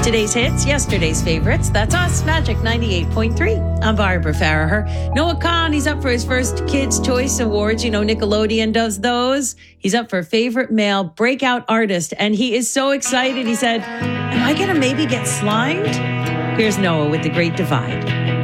Today's hits, yesterday's favorites. That's us, Magic 98.3. I'm Barbara Farraher. Noah Khan, he's up for his first Kids' Choice Awards. You know, Nickelodeon does those. He's up for Favorite Male Breakout Artist, and he is so excited. He said, am I going to maybe get slimed? Here's Noah with The Great Divide.